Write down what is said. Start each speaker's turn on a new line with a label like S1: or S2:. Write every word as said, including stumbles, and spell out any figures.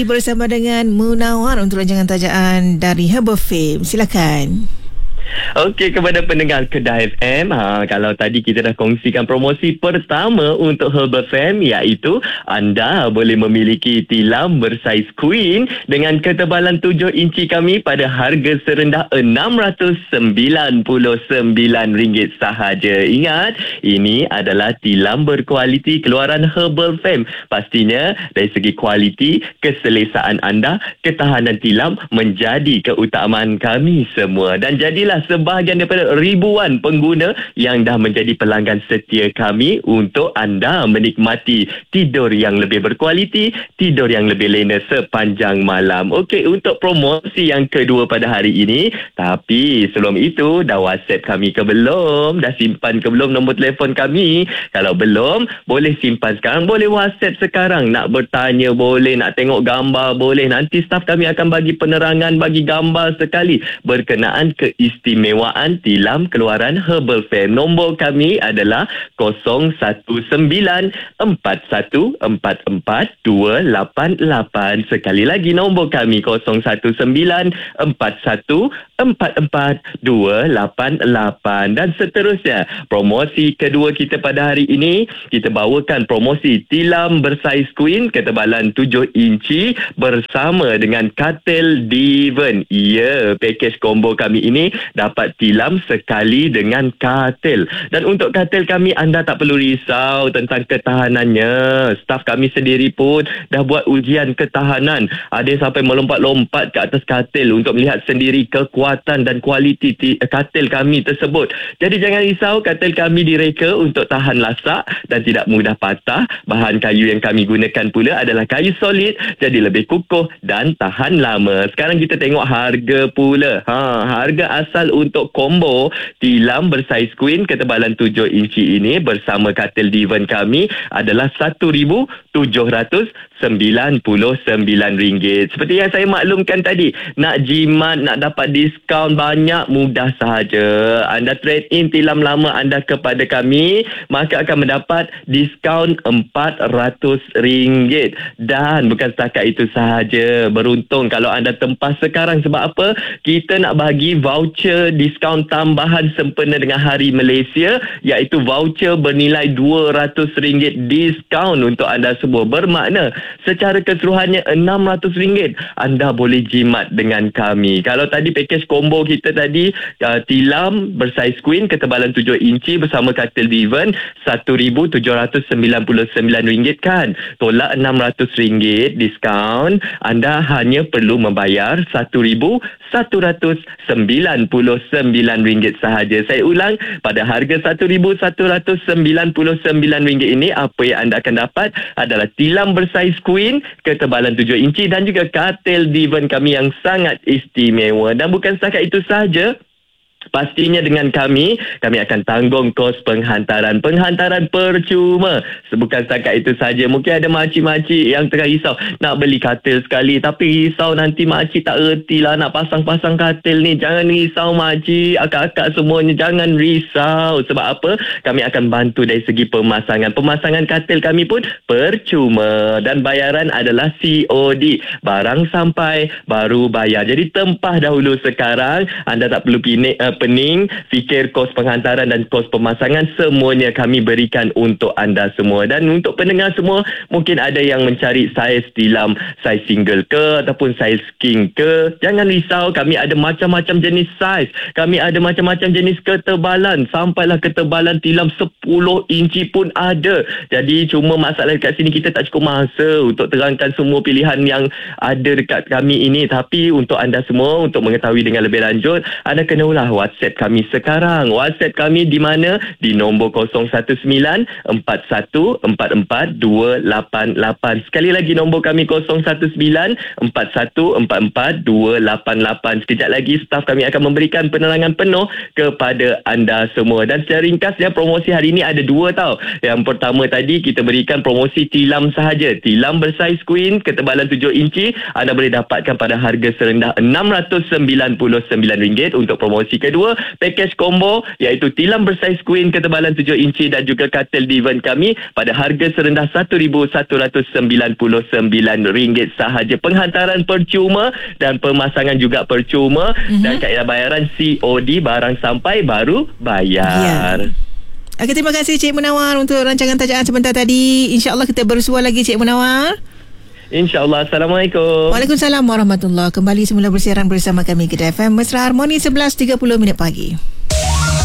S1: Bersama dengan Munawar untuk rancangan tajaan dari Herbal Fame. Silakan.
S2: Okey, kepada pendengar Kedah F M, ha, kalau tadi kita dah kongsikan promosi pertama untuk Herbal Fame, iaitu anda boleh memiliki tilam bersaiz queen dengan ketebalan tujuh inci kami pada harga serendah enam ratus sembilan puluh sembilan ringgit sahaja. Ingat, ini adalah tilam berkualiti keluaran Herbal Fame. Pastinya dari segi kualiti, keselesaan anda, ketahanan tilam menjadi keutamaan kami semua. Dan jadilah sebahagian daripada ribuan pengguna yang dah menjadi pelanggan setia kami untuk anda menikmati tidur yang lebih berkualiti, tidur yang lebih lena sepanjang malam. Okey, untuk promosi yang kedua pada hari ini, tapi sebelum itu, dah WhatsApp kami ke belum? Dah simpan ke belum nombor telefon kami? Kalau belum, boleh simpan sekarang, boleh WhatsApp sekarang. Nak bertanya boleh, nak tengok gambar boleh. Nanti staf kami akan bagi penerangan, bagi gambar sekali berkenaan keistimewaan tilam keluaran Herbal Fame. Nombor kami adalah kosong satu sembilan empat satu empat empat dua lapan lapan. Sekali lagi nombor kami kosong satu sembilan empat satu empat empat dua lapan lapan. Dan seterusnya, promosi kedua kita pada hari ini, kita bawakan promosi tilam bersaiz queen ketebalan tujuh inci bersama dengan katil Devon. Ya, package combo kami ini dapat tilam sekali dengan katil. Dan untuk katil kami, anda tak perlu risau tentang ketahanannya. Staf kami sendiri pun dah buat ujian ketahanan. Ada yang sampai melompat-lompat ke atas katil untuk melihat sendiri kekuatan dan kualiti t- katil kami tersebut. Jadi jangan risau, katil kami direka untuk tahan lasak dan tidak mudah patah. Bahan kayu yang kami gunakan pula adalah kayu solid, jadi lebih kukuh dan tahan lama. Sekarang kita tengok harga pula. Ha, harga asal untuk combo tilam bersaiz queen ketebalan tujuh inci ini bersama katil Devon kami adalah satu ribu tujuh ratus sembilan puluh sembilan ringgit. Seperti yang saya maklumkan tadi, nak jimat, nak dapat diskaun banyak, mudah sahaja. Anda trade in tilam lama anda kepada kami, maka akan mendapat diskaun empat ratus ringgit. Dan bukan setakat itu sahaja, beruntung kalau anda tempah sekarang. Sebab apa? Kita nak bagi voucher diskaun tambahan sempena dengan Hari Malaysia, iaitu voucher bernilai dua ratus ringgit diskaun untuk anda semua. Bermakna secara keseluruhannya enam ratus ringgit anda boleh jimat dengan kami. Kalau tadi package combo kita tadi, uh, tilam bersaiz queen ketebalan tujuh inci bersama katil Devon satu ribu tujuh ratus sembilan puluh sembilan ringgit kan. Tolak enam ratus ringgit diskaun, anda hanya perlu membayar satu ribu satu ratus sembilan puluh sembilan ringgit sahaja. Saya ulang, pada harga satu ribu satu ratus sembilan puluh sembilan ringgit ini, apa yang anda akan dapat adalah tilam bersaiz queen ketebalan tujuh inci dan juga katil Devon kami yang sangat istimewa. Dan bukan setakat itu sahaja, pastinya dengan kami, kami akan tanggung kos penghantaran. Penghantaran percuma. Bukan setakat itu saja. Mungkin ada makcik-makcik yang tengah risau nak beli katil sekali, tapi risau nanti makcik tak erti lah nak pasang-pasang katil ni. Jangan risau makcik, akak-akak semuanya, jangan risau. Sebab apa? Kami akan bantu dari segi pemasangan. Pemasangan katil kami pun percuma. Dan bayaran adalah C O D. Barang sampai, baru bayar. Jadi tempah dahulu sekarang. Anda tak perlu pinik, uh, pening, fikir kos penghantaran dan kos pemasangan, semuanya kami berikan untuk anda semua. Dan untuk pendengar semua, mungkin ada yang mencari saiz tilam, saiz single ke ataupun saiz king ke, jangan risau, kami ada macam-macam jenis saiz, kami ada macam-macam jenis ketebalan, sampailah ketebalan tilam sepuluh inci pun ada. Jadi cuma masalah dekat sini, kita tak cukup masa untuk terangkan semua pilihan yang ada dekat kami ini. Tapi untuk anda semua, untuk mengetahui dengan lebih lanjut, anda kena ulah WhatsApp kami sekarang. WhatsApp kami di mana? Di nombor kosong satu sembilan empat satu empat empat dua lapan lapan. Sekali lagi nombor kami kosong satu sembilan empat satu empat empat dua lapan lapan. Sekejap lagi staf kami akan memberikan penerangan penuh kepada anda semua. Dan secara ringkasnya, promosi hari ini ada dua tau. Yang pertama tadi kita berikan promosi tilam sahaja. Tilam bersaiz queen ketebalan tujuh inci anda boleh dapatkan pada harga serendah enam ratus sembilan puluh sembilan ringgit. Untuk promosi kedua, kedua, pakej combo iaitu tilam bersaiz queen ketebalan tujuh inci dan juga katil divan kami pada harga serendah satu ribu satu ratus sembilan puluh sembilan ringgit sahaja. Penghantaran percuma dan pemasangan juga percuma, mm-hmm. dan kaedah bayaran C O D, barang sampai baru bayar.
S1: Yeah. Okey, terima kasih Cik Munawar untuk rancangan tajaan sebentar tadi. InsyaAllah kita bersua lagi Cik Munawar.
S2: InsyaAllah. Assalamualaikum.
S1: Waalaikumsalam warahmatullahi. Kembali semula bersiaran bersama kami Kedah F M Mesra Harmoni sebelas tiga puluh minit pagi.